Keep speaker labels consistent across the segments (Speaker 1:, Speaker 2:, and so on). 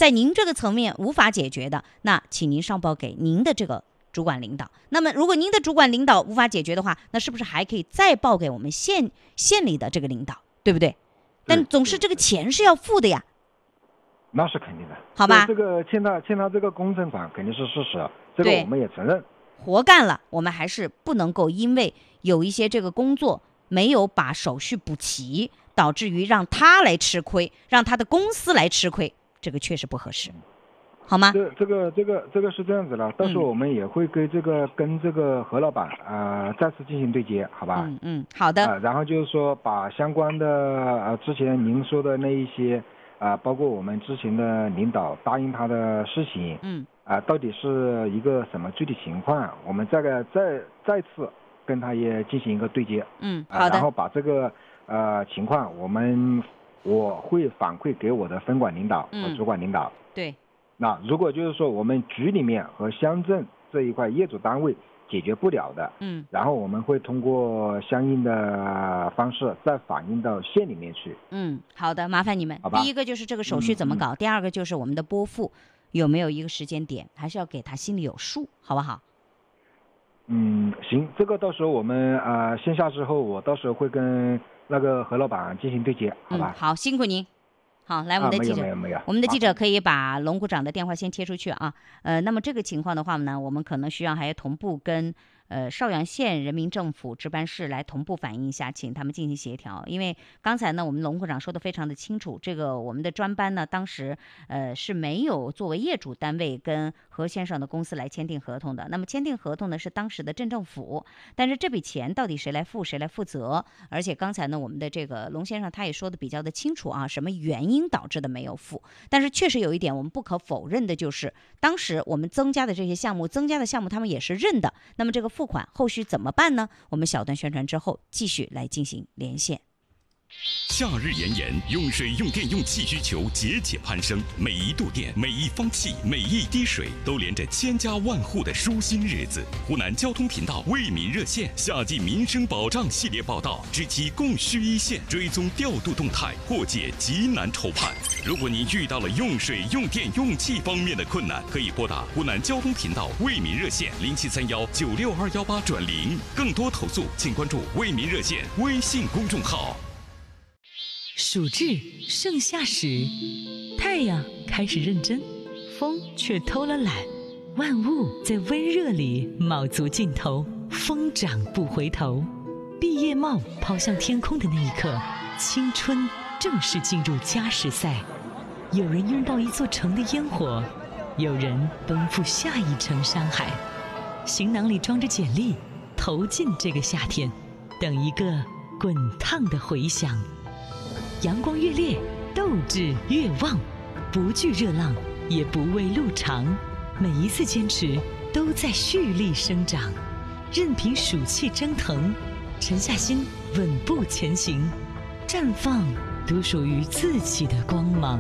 Speaker 1: 在您这个层面无法解决的，那请您上报给您的这个主管领导。那么如果您的主管领导无法解决的话，那是不是还可以再报给我们县里的这个领导，对不对？但总是这个钱是要付的呀。
Speaker 2: 那是肯定的，
Speaker 1: 好吧？
Speaker 2: 这个欠他这个工程款肯定是事实，这个我们也承认。
Speaker 1: 活干了，我们还是不能够因为有一些这个工作没有把手续补齐，导致于让他来吃亏，让他的公司来吃亏，这个确实不合适，好吗？
Speaker 2: 这个是这样子的，到时候我们也会跟这个何老板再次进行对接，好吧？
Speaker 1: 好的。
Speaker 2: 然后就是说把相关的之前您说的那一些包括我们之前的领导答应他的事情，到底是一个什么具体情况，我们再次跟他也进行一个对接，
Speaker 1: 好的。
Speaker 2: 然后把这个情况我会反馈给我的分管领导和主管领导。
Speaker 1: 对。
Speaker 2: 那如果就是说我们局里面和乡镇这一块业主单位解决不了的，然后我们会通过相应的方式再反映到县里面去。好的，麻烦你们。第一个就是这个手续怎么搞，第二个就是我们的拨付有没有一个时间点，还是要给他心里有数，好不好？行，这个到时候我们线下之后，我到时候会跟那个何老板进行对接，好吧？
Speaker 1: 好，辛苦您。好，来我们的记者，我们的记者可以把龙股长的电话先贴出去啊。那么这个情况的话呢，我们可能需要还要同步跟邵阳县人民政府值班室来同步反映一下，请他们进行协调。因为刚才呢，我们龙股长说的非常的清楚，这个我们的专班呢，当时是没有作为业主单位跟何先生的公司来签订合同的。那么签订合同呢是当时的镇政府，但是这笔钱到底谁来付，谁来负责？而且刚才呢，我们的这个龙先生他也说的比较的清楚啊，什么原因导致的没有付？但是确实有一点我们不可否认的就是，当时我们增加的这些项目，他们也是认的。那么这个付款后续怎么办呢？我们小段宣传之后继续来进行连线。
Speaker 3: 夏日炎炎，用水、用电、用气需求节节攀升，每一度电、每一方气、每一滴水，都连着千家万户的舒心日子。湖南交通频道为民热线夏季民生保障系列报道，知其供需一线，追踪调度动态，破解急难愁盼。如果您遇到了用水、用电、用气方面的困难，可以拨打湖南交通频道为民热线0731962218转0。更多投诉，请关注为民热线微信公众号。
Speaker 4: 暑至盛夏时，太阳开始认真，风却偷了懒，万物在温热里卯足劲头，疯长不回头。毕业帽抛向天空的那一刻，青春正式进入加时赛。有人拥抱一座城的烟火，有人奔赴下一城山海。行囊里装着简历，投进这个夏天，等一个滚烫的回响。阳光越烈，斗志越旺，不惧热浪，也不畏路长。每一次坚持，都在蓄力生长。任凭暑气蒸腾，沉下心，稳步前行，绽放独属于自己的光芒。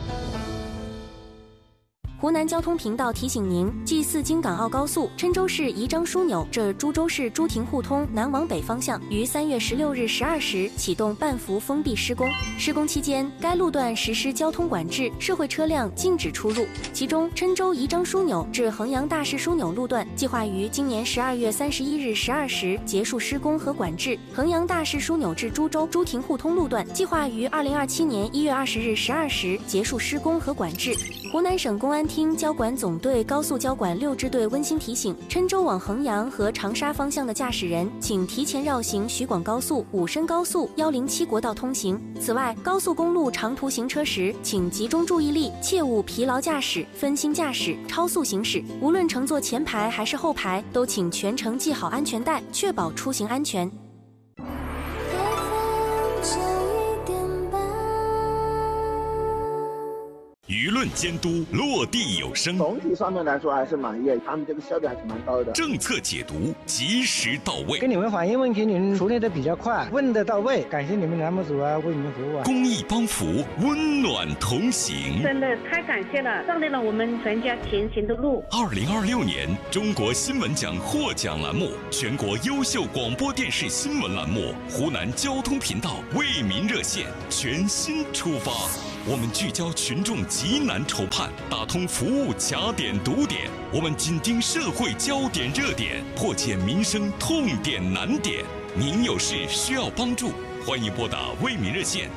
Speaker 5: 湖南交通频道提醒您：G4京港澳高速郴州市宜章枢纽至株洲市朱亭互通南往北方向于3月16日12时启动半幅封闭施工。施工期间，该路段实施交通管制，社会车辆禁止出入。其中，郴州宜章枢纽至衡阳大市枢纽路段计划于今年12月31日12时结束施工和管制；衡阳大市枢纽至株洲朱亭互通路段计划于2027年1月20日12时结束施工和管制。湖南省公安厅交管总队高速交管6支队温馨提醒：郴州往衡阳和长沙方向的驾驶人，请提前绕行徐广高速、武深高速、107国道通行。此外，高速公路长途行车时，请集中注意力，切勿疲劳驾驶、分心驾驶、超速行驶。无论乘坐前排还是后排，都请全程系好安全带，确保出行安全。
Speaker 3: 舆论监督落地有声，
Speaker 6: 总体上面来说还是满意，他们这个效率还是蛮高的。
Speaker 3: 政策解读及时到位，
Speaker 7: 跟你们反映问题，你们处理的比较快，问得到位，感谢你们栏目组啊，为你们服务啊。
Speaker 3: 公益帮扶，温暖同行，
Speaker 8: 真的太感谢了，照亮了我们全家前行的路。
Speaker 3: 2026年中国新闻奖获奖栏目，全国优秀广播电视新闻栏目，湖南交通频道为民热线全新出发。 我们聚焦群众急难愁盼，打通服务卡点堵点，我们紧盯社会焦点热点，破解民生痛点难点。您有事需要帮助，欢迎拨打为民热线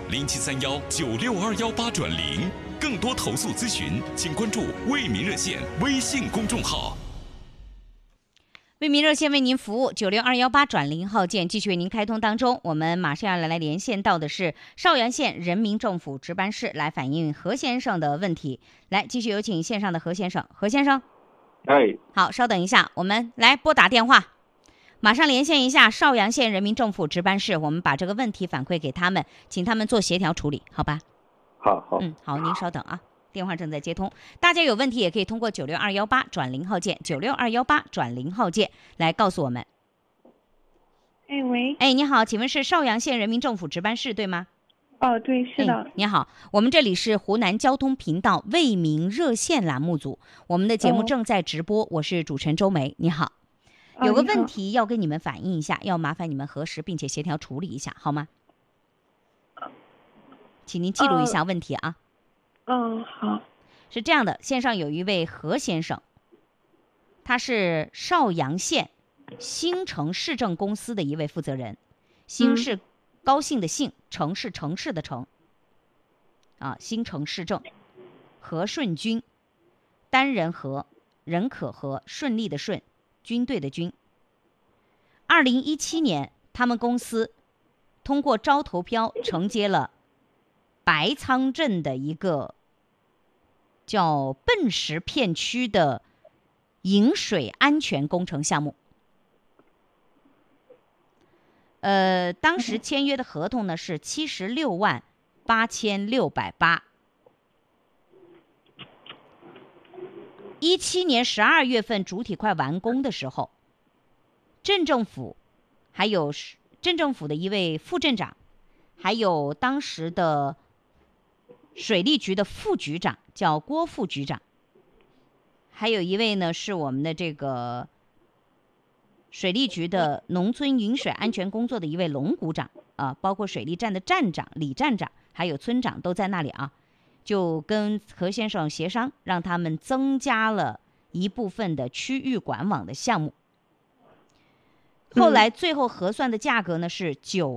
Speaker 3: 0731962218转0。更多投诉咨询，请关注为民热线微信公众号。
Speaker 1: 为民热线为您服务，96218转0号键继续为您开通当中。我们马上要来连线到的是邵阳县人民政府值班室，来反映何先生的问题。来，继续有请线上的何先生。何先生，好，稍等一下，我们来拨打电话，马上连线一下邵阳县人民政府值班室，我们把这个问题反馈给他们，请他们做协调处理，好吧？
Speaker 9: 好，
Speaker 1: 好，您稍等啊。电话正在接通，大家有问题也可以通过96218转0号键，96218转0号键来告诉我们。
Speaker 10: 喂，
Speaker 1: 你好，请问是邵阳县人民政府值班室对吗？
Speaker 10: 哦，对，是的。
Speaker 1: 你好，我们这里是湖南交通频道为民热线栏目组，我们的节目正在直播，我是主持人周梅。你好，有个问题要跟你们反映一下，要麻烦你们核实并且协调处理一下，好吗？请您记录一下问题啊。
Speaker 10: 好。
Speaker 1: 是这样的，线上有一位何先生，他是邵阳县兴城市政公司的一位负责人，兴是高兴的兴，城是城市的城，兴城市政，和顺军，单人和，人可和，顺利的顺，军队的军。2017年，他们公司通过招投标承接了白仓镇的一个叫笨石片区的饮水安全工程项目。当时签约的合同呢是768680。17年12月份主体快完工的时候，镇政府还有镇政府的一位副镇长，还有当时的水利局的副局长叫郭副局长，还有一位呢是我们的这个水利局的农村饮水安全工作的一位龙股长包括水利站的站长、李站长还有村长都在那里啊，就跟何先生协商，让他们增加了一部分的区域管网的项目。后来最后核算的价格呢是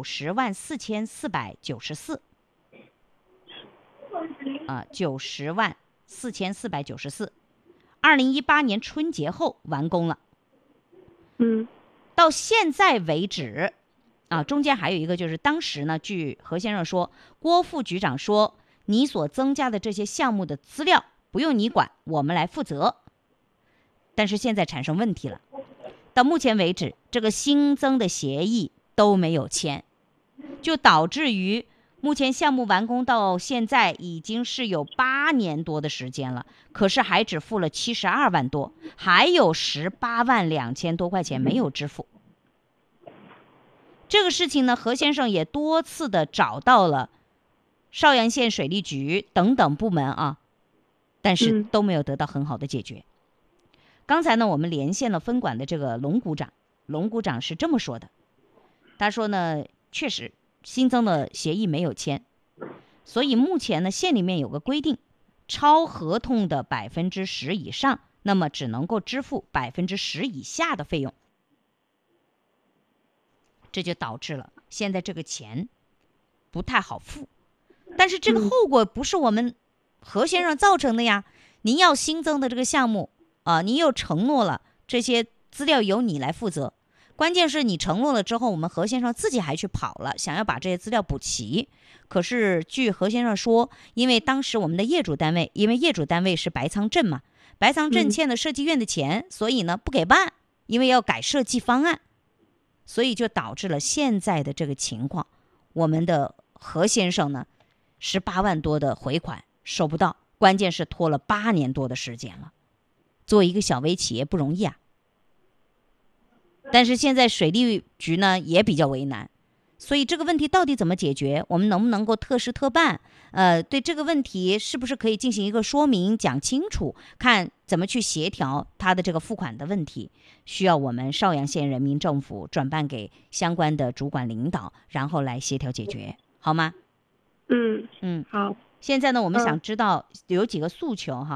Speaker 1: 904494。904494， 2018年春节后完工了。到现在为止中间还有一个就是当时呢，据何先生说，郭副局长说，你所增加的这些项目的资料不用你管，我们来负责。但是现在产生问题了，到目前为止这个新增的协议都没有签，就导致于目前项目完工到现在已经是有8年多的时间了，可是还只付了72万多，还有18万2000多块钱没有支付。这个事情呢，何先生也多次的找到了邵阳县水利局等等部门但是都没有得到很好的解决。刚才呢，我们连线了分管的这个龙股长，龙股长是这么说的，他说呢，确实新增的协议没有签，所以目前呢，县里面有个规定，超合同的10%以上，那么只能够支付10%以下的费用。这就导致了现在这个钱不太好付，但是这个后果不是我们何先生造成的呀。您要新增的这个项目您又承诺了这些资料由你来负责，关键是你承诺了之后，我们何先生自己还去跑了，想要把这些资料补齐。可是据何先生说，因为当时我们的业主单位，因为业主单位是白仓镇嘛，白仓镇欠的设计院的钱，所以呢不给办，因为要改设计方案，所以就导致了现在的这个情况。我们的何先生呢18万多的回款收不到，关键是拖了8年多的时间了。做一个小微企业不容易啊，但是现在水利局呢也比较为难，所以这个问题到底怎么解决？我们能不能够特事特办？对这个问题是不是可以进行一个说明，讲清楚，看怎么去协调他的这个付款的问题？需要我们邵阳县人民政府转办给相关的主管领导，然后来协调解决，好吗？
Speaker 10: 好。
Speaker 1: 现在呢，我们想知道有几个诉求哈。